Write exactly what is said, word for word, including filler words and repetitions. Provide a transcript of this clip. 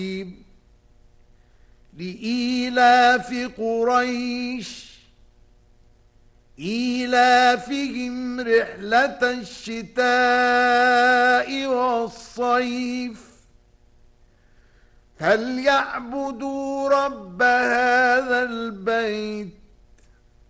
لإيلاف قريش إيلافهم رحلة الشتاء والصيف فليعبدوا رب هذا البيت